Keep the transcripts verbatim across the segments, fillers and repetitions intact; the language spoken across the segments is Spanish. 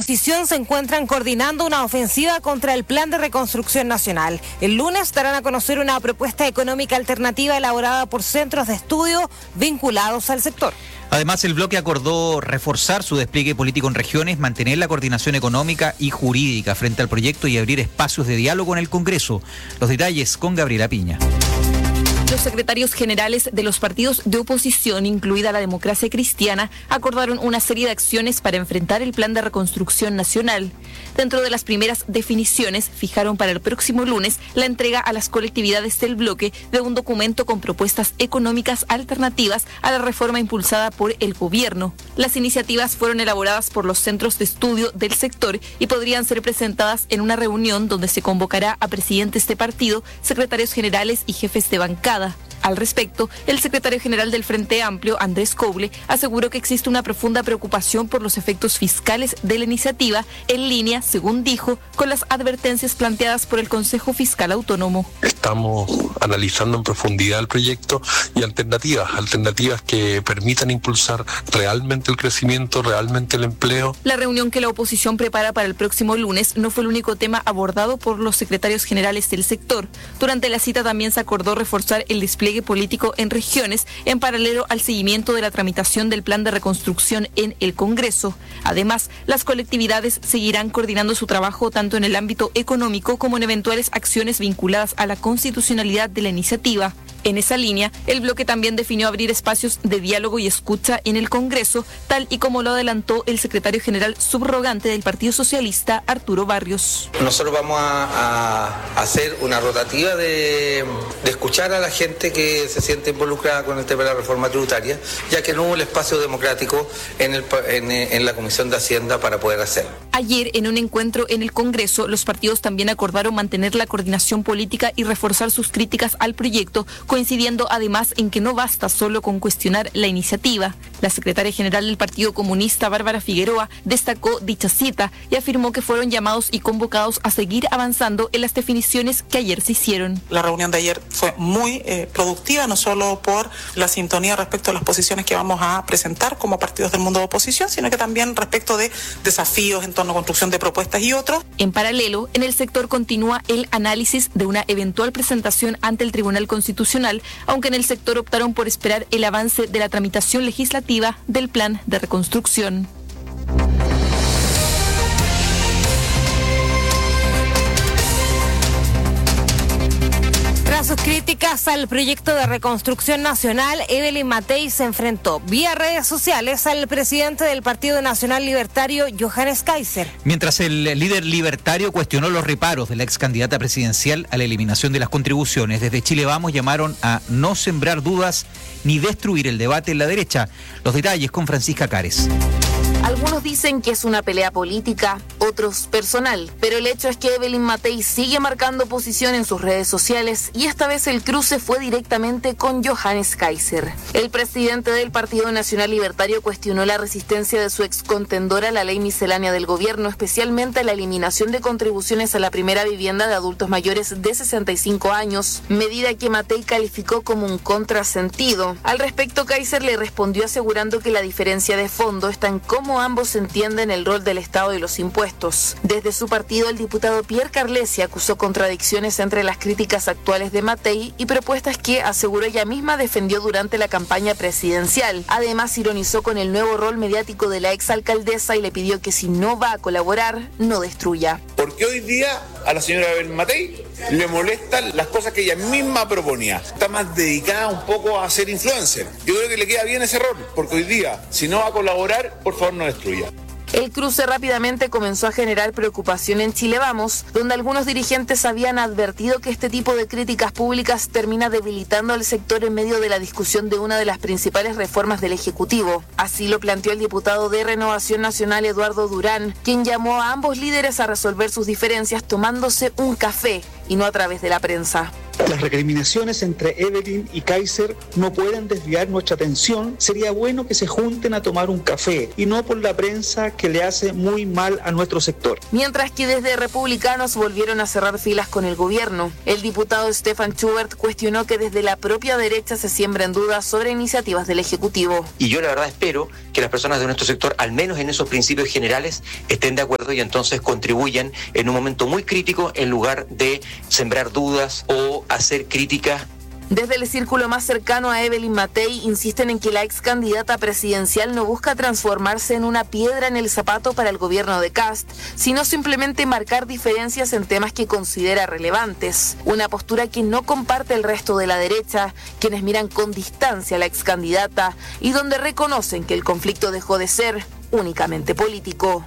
oposición se encuentran coordinando una ofensiva contra el Plan de Reconstrucción Nacional. El lunes darán a conocer una propuesta económica alternativa elaborada por centros de estudio vinculados al sector. Además, el bloque acordó reforzar su despliegue político en regiones, mantener la coordinación económica y jurídica frente al proyecto y abrir espacios de diálogo en el Congreso. Los detalles con Gabriela Piña. Los secretarios generales de los partidos de oposición, incluida la Democracia Cristiana, acordaron una serie de acciones para enfrentar el Plan de Reconstrucción Nacional. Dentro de las primeras definiciones, fijaron para el próximo lunes la entrega a las colectividades del bloque de un documento con propuestas económicas alternativas a la reforma impulsada por el gobierno. Las iniciativas fueron elaboradas por los centros de estudio del sector y podrían ser presentadas en una reunión donde se convocará a presidentes de partido, secretarios generales y jefes de bancada. Al respecto, el secretario general del Frente Amplio, Andrés Coble, aseguró que existe una profunda preocupación por los efectos fiscales de la iniciativa, en línea, según dijo, con las advertencias planteadas por el Consejo Fiscal Autónomo. Estamos analizando en profundidad el proyecto y alternativas, alternativas que permitan impulsar realmente el crecimiento, realmente el empleo. La reunión que la oposición prepara para el próximo lunes no fue el único tema abordado por los secretarios generales del sector. Durante la cita también se acordó reforzar el despliegue político en regiones en paralelo al seguimiento de la tramitación del Plan de Reconstrucción en el Congreso. Además, las colectividades seguirán coordinando su trabajo tanto en el ámbito económico como en eventuales acciones vinculadas a la constitucionalidad de la iniciativa. En esa línea, el bloque también definió abrir espacios de diálogo y escucha en el Congreso, tal y como lo adelantó el secretario general subrogante del Partido Socialista, Arturo Barrios. Nosotros vamos a, a hacer una rotativa de, de escuchar a la gente que se siente involucrada con el tema de la reforma tributaria, ya que no hubo el espacio democrático en, el, en, en la Comisión de Hacienda para poder hacerlo. Ayer, en un encuentro en el Congreso, los partidos también acordaron mantener la coordinación política y reforzar sus críticas al proyecto, coincidiendo además en que no basta solo con cuestionar la iniciativa. La secretaria general del Partido Comunista, Bárbara Figueroa, destacó dicha cita y afirmó que fueron llamados y convocados a seguir avanzando en las definiciones que ayer se hicieron. La reunión de ayer fue muy eh, productiva, no solo por la sintonía respecto a las posiciones que vamos a presentar como partidos del mundo de oposición, sino que también respecto de desafíos en torno a construcción de propuestas y otros. En paralelo, en el sector continúa el análisis de una eventual presentación ante el Tribunal Constitucional, aunque en el sector optaron por esperar el avance de la tramitación legislativa del Plan de Reconstrucción. Tras sus críticas al proyecto de reconstrucción nacional, Evelyn Matei se enfrentó vía redes sociales al presidente del Partido Nacional Libertario, Johannes Kaiser. Mientras el líder libertario cuestionó los reparos de la ex candidata presidencial a la eliminación de las contribuciones, desde Chile Vamos llamaron a no sembrar dudas ni destruir el debate en la derecha. Los detalles con Francisca Cares. Algunos dicen que es una pelea política, otros personal, pero el hecho es que Evelyn Matei sigue marcando posición en sus redes sociales y esta vez el cruce fue directamente con Johannes Kaiser. El presidente del Partido Nacional Libertario cuestionó la resistencia de su ex contendora a la ley miscelánea del gobierno, especialmente a la eliminación de contribuciones a la primera vivienda de adultos mayores de sesenta y cinco años, medida que Matei calificó como un contrasentido. Al respecto, Kaiser le respondió asegurando que la diferencia de fondo está en cómo ambos entienden el rol del Estado y los impuestos. Desde su partido, el diputado Pierre Carlesi acusó contradicciones entre las críticas actuales de Matei y propuestas que, aseguró ella misma, defendió durante la campaña presidencial. Además, ironizó con el nuevo rol mediático de la exalcaldesa y le pidió que si no va a colaborar, no destruya. Porque hoy día a la señora Evelyn Matei le molestan las cosas que ella misma proponía. Está más dedicada un poco a ser influencer. Yo creo que le queda bien ese rol, porque hoy día, si no va a colaborar, por favor no destruya. El cruce rápidamente comenzó a generar preocupación en Chile Vamos, donde algunos dirigentes habían advertido que este tipo de críticas públicas termina debilitando al sector en medio de la discusión de una de las principales reformas del Ejecutivo. Así lo planteó el diputado de Renovación Nacional, Eduardo Durán, quien llamó a ambos líderes a resolver sus diferencias tomándose un café y no a través de la prensa. Las recriminaciones entre Evelyn y Kaiser no pueden desviar nuestra atención. Sería bueno que se junten a tomar un café y no por la prensa que le hace muy mal a nuestro sector. Mientras que desde Republicanos volvieron a cerrar filas con el gobierno, el diputado Stefan Schubert cuestionó que desde la propia derecha se siembren dudas sobre iniciativas del Ejecutivo. Y yo la verdad espero que las personas de nuestro sector, al menos en esos principios generales, estén de acuerdo y entonces contribuyan en un momento muy crítico en lugar de sembrar dudas o hacer críticas. Desde el círculo más cercano a Evelyn Matei insisten en que la ex candidata presidencial no busca transformarse en una piedra en el zapato para el gobierno de Kast, sino simplemente marcar diferencias en temas que considera relevantes. Una postura que no comparte el resto de la derecha, quienes miran con distancia a la ex candidata y donde reconocen que el conflicto dejó de ser únicamente político.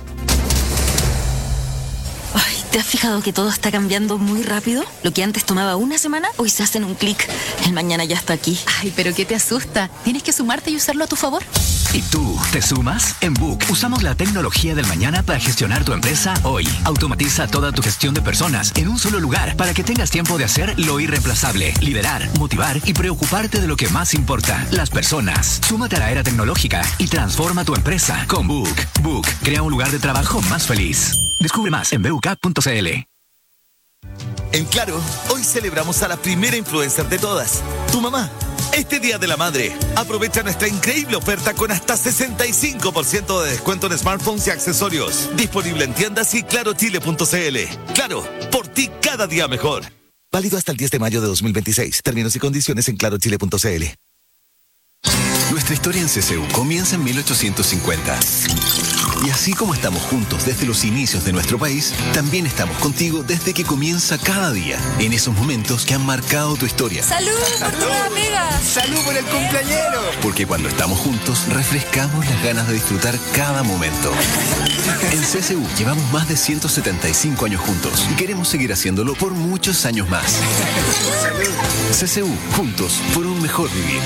Ay, ¿te has fijado que todo está cambiando muy rápido? Lo que antes tomaba una semana, hoy se hace en un clic. El mañana ya está aquí. Ay, pero ¿qué te asusta? Tienes que sumarte y usarlo a tu favor. ¿Y tú, te sumas? En Book usamos la tecnología del mañana para gestionar tu empresa hoy. Automatiza toda tu gestión de personas en un solo lugar para que tengas tiempo de hacer lo irreemplazable, liderar, motivar y preocuparte de lo que más importa, las personas. Súmate a la era tecnológica y transforma tu empresa con Book. Book crea un lugar de trabajo más feliz. Descubre más en b u k punto c l. En Claro, hoy celebramos a la primera influencer de todas, tu mamá. Este Día de la Madre, aprovecha nuestra increíble oferta con hasta sesenta y cinco por ciento de descuento en smartphones y accesorios. Disponible en tiendas y claro chile punto c l. Claro, por ti cada día mejor. Válido hasta el diez de mayo de dos mil veintiséis. Términos y condiciones en claro chile punto c l. Nuestra historia en C C U comienza en mil ochocientos cincuenta. Y así como estamos juntos desde los inicios de nuestro país, también estamos contigo desde que comienza cada día, en esos momentos que han marcado tu historia. ¡Salud por tu amiga! ¡Salud por el cumpleañero! Porque cuando estamos juntos, refrescamos las ganas de disfrutar cada momento. En C C U llevamos más de ciento setenta y cinco años juntos y queremos seguir haciéndolo por muchos años más. C C U, juntos por un mejor vivir.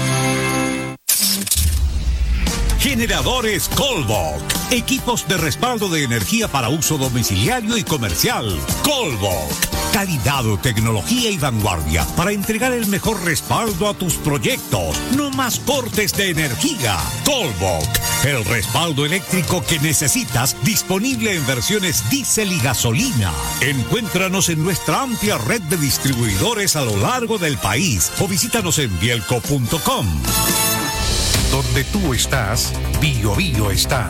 Generadores Colbok. Equipos de respaldo de energía para uso domiciliario y comercial. Colbok. Calidad, tecnología y vanguardia para entregar el mejor respaldo a tus proyectos. No más cortes de energía. Colbok. El respaldo eléctrico que necesitas, disponible en versiones diésel y gasolina. Encuéntranos en nuestra amplia red de distribuidores a lo largo del país o visítanos en bielco punto com. Donde tú estás, Bio Bio está.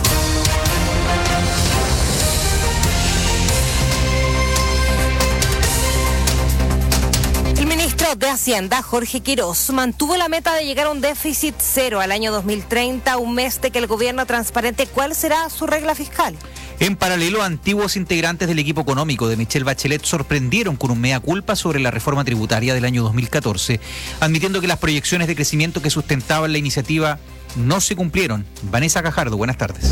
El ministro de Hacienda, Jorge Quirós, mantuvo la meta de llegar a un déficit cero al año dos mil treinta, un mes de que el gobierno transparente cuál será su regla fiscal. En paralelo, antiguos integrantes del equipo económico de Michelle Bachelet sorprendieron con un mea culpa sobre la reforma tributaria del año dos mil catorce, admitiendo que las proyecciones de crecimiento que sustentaban la iniciativa no se cumplieron. Vanessa Cajardo, buenas tardes.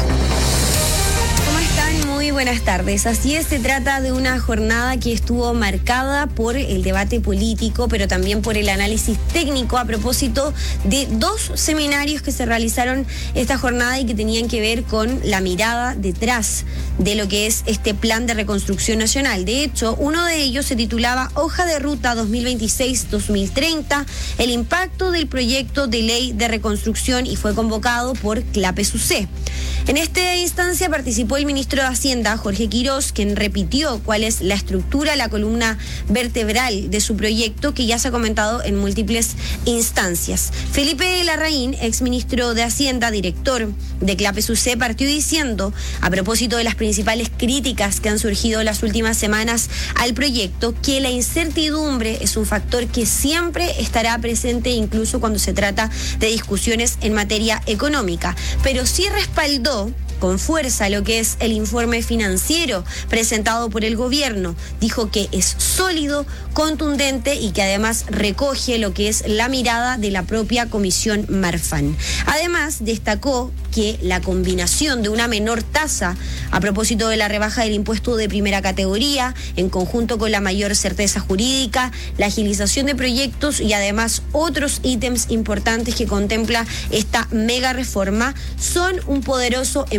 Muy buenas tardes. Así es, se trata de una jornada que estuvo marcada por el debate político, pero también por el análisis técnico a propósito de dos seminarios que se realizaron esta jornada y que tenían que ver con la mirada detrás de lo que es este plan de reconstrucción nacional. De hecho, uno de ellos se titulaba Hoja de Ruta dos mil veintiséis dos mil treinta, el impacto del proyecto de ley de reconstrucción, y fue convocado por CLAPES U C. En esta instancia participó el ministro de Hacienda, Jorge Quirós, quien repitió cuál es la estructura, la columna vertebral de su proyecto, que ya se ha comentado en múltiples instancias. Felipe Larraín, exministro de Hacienda, director de CLAPES U C, partió diciendo, a propósito de las principales críticas que han surgido las últimas semanas al proyecto, que la incertidumbre es un factor que siempre estará presente, incluso cuando se trata de discusiones en materia económica, pero sí respaldó con fuerza lo que es el informe financiero presentado por el gobierno. Dijo que es sólido, contundente y que además recoge lo que es la mirada de la propia Comisión Marfan. Además, destacó que la combinación de una menor tasa a propósito de la rebaja del impuesto de primera categoría, en conjunto con la mayor certeza jurídica, la agilización de proyectos y además otros ítems importantes que contempla esta mega reforma, son un poderoso empuje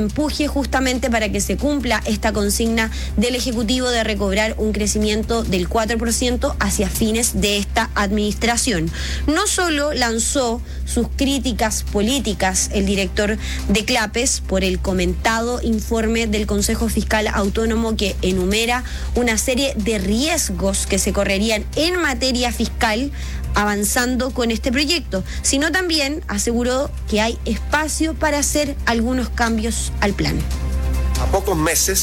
empuje justamente para que se cumpla esta consigna del Ejecutivo de recobrar un crecimiento del cuatro por ciento hacia fines de esta administración. No solo lanzó sus críticas políticas el director de CLAPES por el comentado informe del Consejo Fiscal Autónomo que enumera una serie de riesgos que se correrían en materia fiscal avanzando con este proyecto, sino también aseguró que hay espacio para hacer algunos cambios al plan. A pocos meses